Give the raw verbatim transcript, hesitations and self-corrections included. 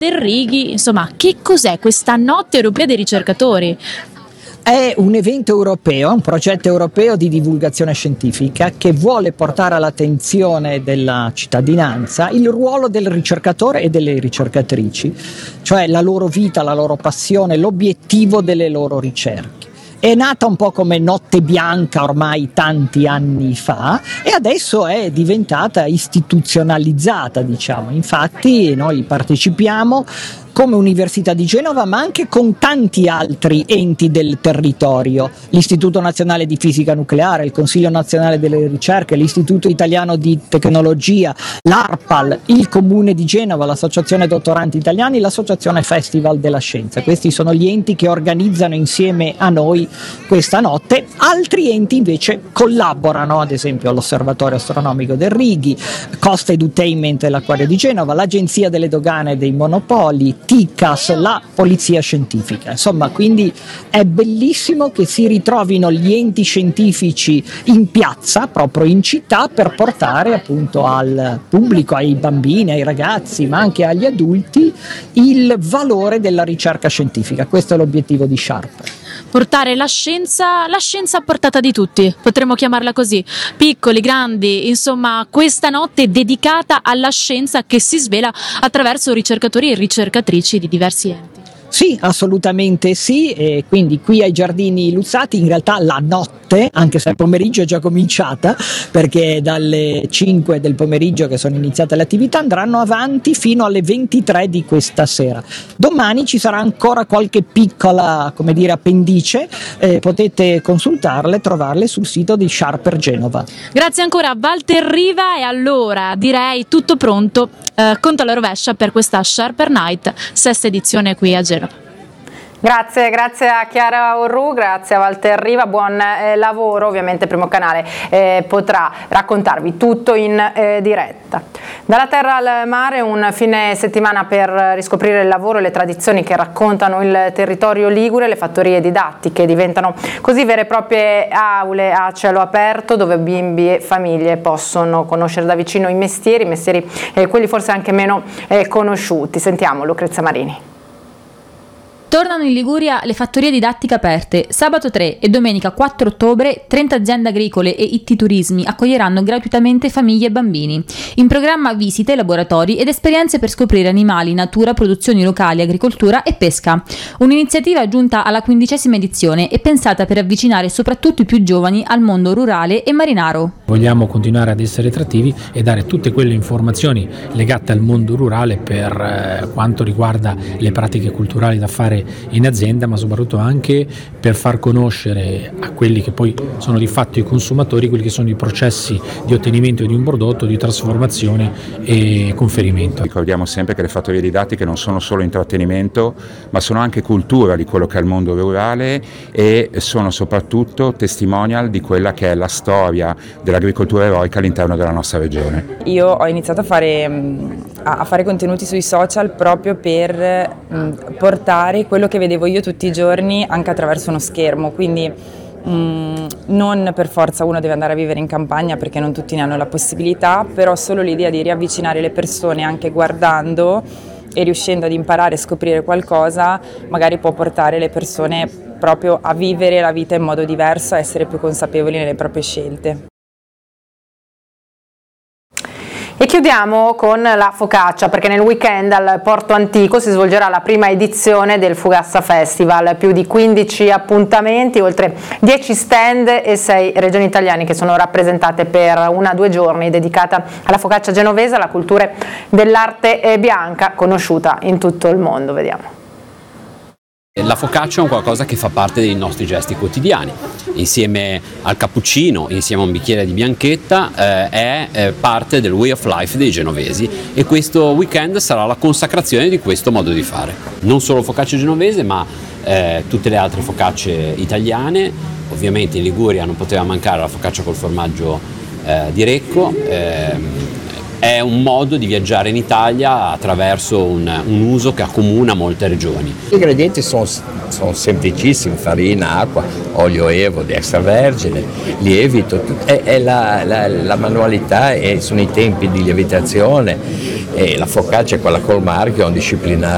Righi, insomma, che cos'è questa notte europea dei ricercatori? È un evento europeo, un progetto europeo di divulgazione scientifica che vuole portare all'attenzione della cittadinanza il ruolo del ricercatore e delle ricercatrici, cioè la loro vita, la loro passione, l'obiettivo delle loro ricerche. È nata un po' come Notte Bianca ormai tanti anni fa e adesso è diventata istituzionalizzata, diciamo. Infatti noi partecipiamo come Università di Genova, ma anche con tanti altri enti del territorio, l'Istituto Nazionale di Fisica Nucleare, il Consiglio Nazionale delle Ricerche, l'Istituto Italiano di Tecnologia, l'ARPAL, il Comune di Genova, l'Associazione Dottoranti Italiani, l'Associazione Festival della Scienza. Questi sono gli enti che organizzano insieme a noi questa notte. Altri enti invece collaborano, ad esempio l'Osservatorio Astronomico del Righi, Costa Edutainment dell'Acquario di Genova, l'Agenzia delle Dogane e dei Monopoli, T I C A S, la Polizia Scientifica. Insomma, quindi è bellissimo che si ritrovino gli enti scientifici in piazza, proprio in città, per portare appunto al pubblico, ai bambini, ai ragazzi, ma anche agli adulti, il valore della ricerca scientifica. Questo è l'obiettivo di Sharp. Portare la scienza, la scienza a portata di tutti, potremmo chiamarla così, piccoli, grandi, insomma questa notte dedicata alla scienza che si svela attraverso ricercatori e ricercatrici di diversi enti. Sì, assolutamente sì, e quindi qui ai Giardini Luzzati in realtà la notte, anche se il pomeriggio è già cominciata, perché dalle cinque del pomeriggio che sono iniziate le attività andranno avanti fino alle ventitré di questa sera. Domani ci sarà ancora qualche piccola, come dire, appendice, eh, potete consultarle, trovarle sul sito di Sharper Genova. Grazie ancora a Walter Riva e allora direi tutto pronto, eh, conto alla rovescia per questa Sharper Night, sesta edizione qui a Genova. Grazie, grazie a Chiara Orru, grazie a Walter Riva, buon eh, lavoro. Ovviamente Primo Canale eh, potrà raccontarvi tutto in eh, diretta. Dalla terra al mare, un fine settimana per riscoprire il lavoro e le tradizioni che raccontano il territorio ligure. Le fattorie didattiche diventano così vere e proprie aule a cielo aperto dove bimbi e famiglie possono conoscere da vicino i mestieri, mestieri eh, quelli forse anche meno eh, conosciuti. Sentiamo Lucrezia Marini. Tornano in Liguria le fattorie didattiche aperte. Sabato tre e domenica quattro ottobre trenta aziende agricole e I T Turismi accoglieranno gratuitamente famiglie e bambini. In programma visite, laboratori ed esperienze per scoprire animali, natura, produzioni locali, agricoltura e pesca. Un'iniziativa giunta alla quindicesima edizione e pensata per avvicinare soprattutto i più giovani al mondo rurale e marinaro. Vogliamo continuare ad essere attrattivi e dare tutte quelle informazioni legate al mondo rurale per eh, quanto riguarda le pratiche culturali da fare in azienda, ma soprattutto anche per far conoscere a quelli che poi sono di fatto i consumatori quelli che sono i processi di ottenimento di un prodotto, di trasformazione e conferimento. Ricordiamo sempre che le fattorie didattiche non sono solo intrattenimento, ma sono anche cultura di quello che è il mondo rurale e sono soprattutto testimonial di quella che è la storia dell'agricoltura eroica all'interno della nostra regione. Io ho iniziato a fare, a fare contenuti sui social proprio per portare quello che vedevo io tutti i giorni anche attraverso uno schermo, quindi mh, non per forza uno deve andare a vivere in campagna perché non tutti ne hanno la possibilità, però solo l'idea di riavvicinare le persone anche guardando e riuscendo ad imparare e scoprire qualcosa magari può portare le persone proprio a vivere la vita in modo diverso, a essere più consapevoli nelle proprie scelte. E chiudiamo con la focaccia, perché nel weekend al Porto Antico si svolgerà la prima edizione del Fugassa Festival, più di quindici appuntamenti, oltre dieci stand e sei regioni italiane che sono rappresentate per una o due giorni dedicata alla focaccia genovese, alla cultura dell'arte bianca conosciuta in tutto il mondo. Vediamo. La focaccia è un qualcosa che fa parte dei nostri gesti quotidiani, insieme al cappuccino, insieme a un bicchiere di bianchetta, eh, è eh, parte del way of life dei genovesi e questo weekend sarà la consacrazione di questo modo di fare. Non solo focaccia genovese ma eh, tutte le altre focacce italiane, ovviamente in Liguria non poteva mancare la focaccia col formaggio eh, di Recco. Eh, È un modo di viaggiare in Italia attraverso un, un uso che accomuna molte regioni. Gli ingredienti sono, sono semplicissimi: farina, acqua, olio evo di extravergine, lievito, è, è la, la, la manualità e sono i tempi di lievitazione e la focaccia è quella col marchio, è un disciplinare